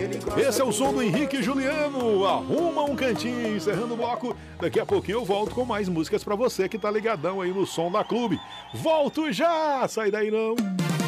Esse é o som do Henrique e Juliano. Arruma um cantinho, encerrando o bloco. Daqui a pouquinho eu volto com mais músicas pra você que tá ligadão aí no Som da Clube. Volto já! Sai daí não!